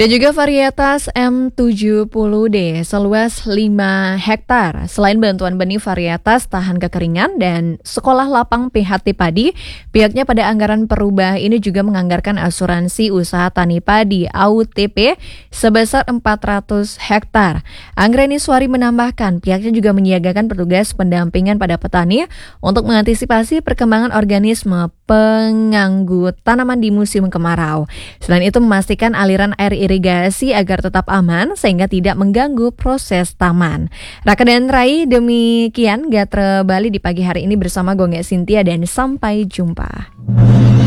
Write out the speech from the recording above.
Dan juga varietas M70D seluas 5 hektar. Selain bantuan benih varietas tahan kekeringan dan sekolah lapang PHT padi, pihaknya pada anggaran perubah ini juga menganggarkan asuransi usaha tani padi (AUTP) sebesar 400 hektar. Anggreni Suari menambahkan pihaknya juga menyiagakan petugas pendampingan pada petani untuk mengantisipasi perkembangan organisme pengganggu tanaman di musim kemarau. Selain itu memastikan aliran air irigasi agar tetap aman sehingga tidak mengganggu proses taman. Raka dan Rai, demikian Gatre Bali di pagi hari ini bersama Gongga Sintia dan sampai jumpa.